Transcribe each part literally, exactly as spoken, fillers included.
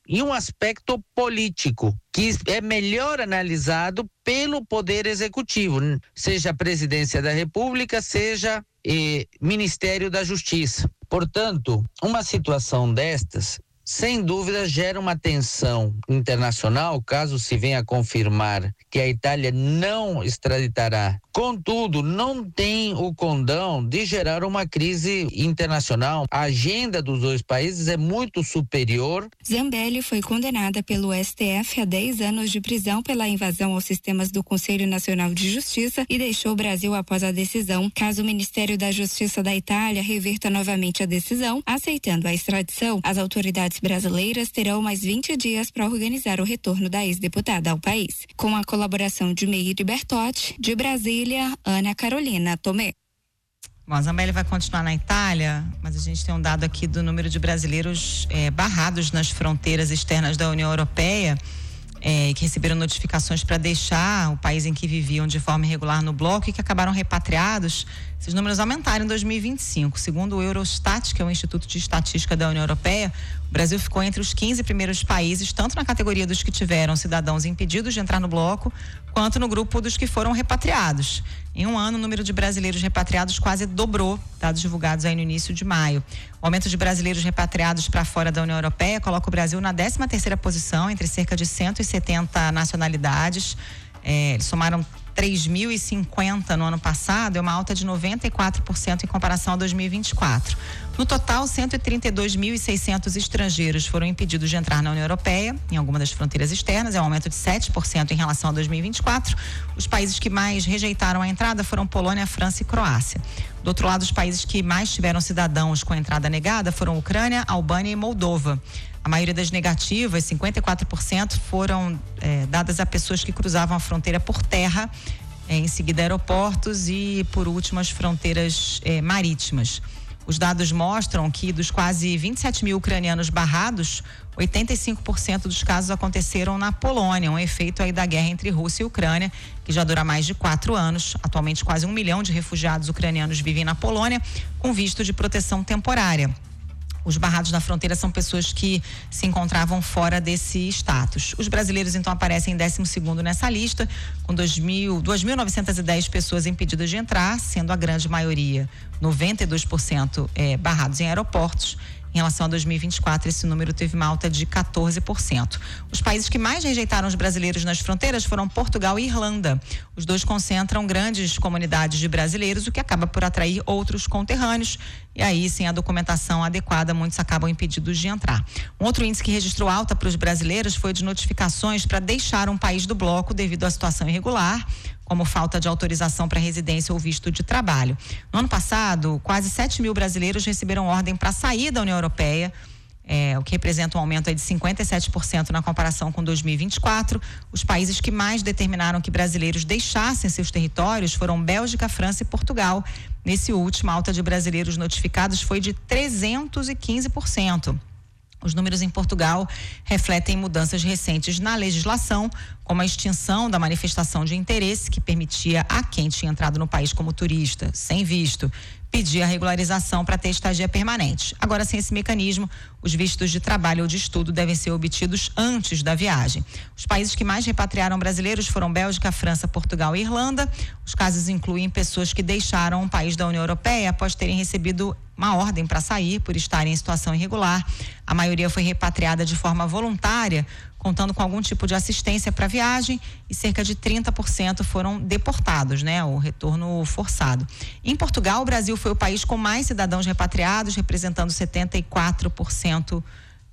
e um aspecto político, que é melhor analisado pelo Poder Executivo, seja a Presidência da República, seja eh, Ministério da Justiça. Portanto, uma situação destas, sem dúvida, gera uma tensão internacional, caso se venha a confirmar que a Itália não extraditará. Contudo, não tem o condão de gerar uma crise internacional. A agenda dos dois países é muito superior. Zambelli foi condenada pelo S T F a dez anos de prisão pela invasão aos sistemas do Conselho Nacional de Justiça e deixou o Brasil após a decisão. Caso o Ministério da Justiça da Itália reverta novamente a decisão, aceitando a extradição, as autoridades brasileiras terão mais vinte dias para organizar o retorno da ex-deputada ao país. Com a colaboração de Meire Bertotti, de Brasília, Ana Carolina Tomé. Bom, a Zambelli vai continuar na Itália, mas a gente tem um dado aqui do número de brasileiros eh, barrados nas fronteiras externas da União Europeia, eh, que receberam notificações para deixar o país em que viviam de forma irregular no bloco e que acabaram repatriados. Esses números aumentaram em dois mil e vinte e cinco. Segundo o Eurostat, que é o Instituto de Estatística da União Europeia, o Brasil ficou entre os quinze primeiros países, tanto na categoria dos que tiveram cidadãos impedidos de entrar no bloco, quanto no grupo dos que foram repatriados. Em um ano, o número de brasileiros repatriados quase dobrou, dados divulgados aí no início de maio. O aumento de brasileiros repatriados para fora da União Europeia coloca o Brasil na décima terceira posição, entre cerca de cento e setenta nacionalidades. É, eles somaram três mil e cinquenta no ano passado, é uma alta de noventa e quatro por cento em comparação a dois mil e vinte e quatro. No total, cento e trinta e dois mil e seiscentos estrangeiros foram impedidos de entrar na União Europeia, em alguma das fronteiras externas, é um aumento de sete por cento em relação a dois mil e vinte e quatro. Os países que mais rejeitaram a entrada foram Polônia, França e Croácia. Do outro lado, os países que mais tiveram cidadãos com entrada negada foram Ucrânia, Albânia e Moldova. A maioria das negativas, cinquenta e quatro por cento, foram é, dadas a pessoas que cruzavam a fronteira por terra, é, em seguida aeroportos e, por último, as fronteiras é, marítimas. Os dados mostram que dos quase vinte e sete mil ucranianos barrados, oitenta e cinco por cento dos casos aconteceram na Polônia, um efeito aí da guerra entre Rússia e Ucrânia, que já dura mais de quatro anos. Atualmente, quase um milhão de refugiados ucranianos vivem na Polônia com visto de proteção temporária. Os barrados na fronteira são pessoas que se encontravam fora desse status. Os brasileiros, então, aparecem em décimo segundo nessa lista, com duas mil novecentas e dez pessoas impedidas de entrar, sendo a grande maioria, noventa e dois por cento, é, barrados em aeroportos. Em relação a dois mil e vinte e quatro, esse número teve uma alta de quatorze por cento. Os países que mais rejeitaram os brasileiros nas fronteiras foram Portugal e Irlanda. Os dois concentram grandes comunidades de brasileiros, o que acaba por atrair outros conterrâneos. E aí, sem a documentação adequada, muitos acabam impedidos de entrar. Um outro índice que registrou alta para os brasileiros foi de notificações para deixar um país do bloco devido à situação irregular, como falta de autorização para residência ou visto de trabalho. No ano passado, quase sete mil brasileiros receberam ordem para sair da União Europeia, é, o que representa um aumento aí de cinquenta e sete por cento na comparação com dois mil e vinte e quatro. Os países que mais determinaram que brasileiros deixassem seus territórios foram Bélgica, França e Portugal. Nesse último, a alta de brasileiros notificados foi de trezentos e quinze por cento. Os números em Portugal refletem mudanças recentes na legislação, como a extinção da manifestação de interesse, que permitia a quem tinha entrado no país como turista, sem visto, pedir a regularização para ter estadia permanente. Agora, sem esse mecanismo, os vistos de trabalho ou de estudo devem ser obtidos antes da viagem. Os países que mais repatriaram brasileiros foram Bélgica, França, Portugal e Irlanda. Os casos incluem pessoas que deixaram o país da União Europeia após terem recebido uma ordem para sair por estarem em situação irregular. A maioria foi repatriada de forma voluntária, contando com algum tipo de assistência para a viagem, e cerca de trinta por cento foram deportados, né? O retorno forçado. Em Portugal, o Brasil foi o país com mais cidadãos repatriados, representando setenta e quatro por cento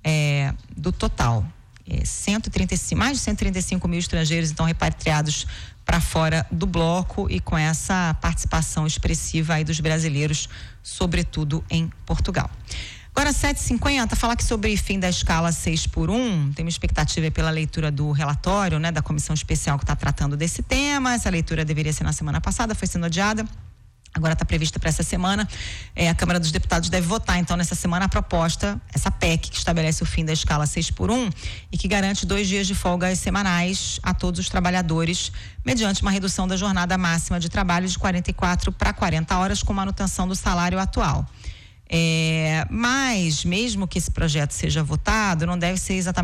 é, do total. É, cento e trinta e cinco, mais de cento e trinta e cinco mil estrangeiros, então, repatriados para fora do bloco, e com essa participação expressiva aí dos brasileiros, sobretudo em Portugal. Agora, sete e cinquenta, falar aqui sobre fim da escala seis por um. Tem uma expectativa pela leitura do relatório, né, da comissão especial que está tratando desse tema. Essa leitura deveria ser na semana passada, foi sendo adiada. Agora está prevista para essa semana. É, a Câmara dos Deputados deve votar, então, nessa semana, a proposta, essa P E C, que estabelece o fim da escala seis por um e que garante dois dias de folgas semanais a todos os trabalhadores, mediante uma redução da jornada máxima de trabalho de quarenta e quatro para quarenta horas, com manutenção do salário atual. É, mas, mesmo que esse projeto seja votado, não deve ser exatamente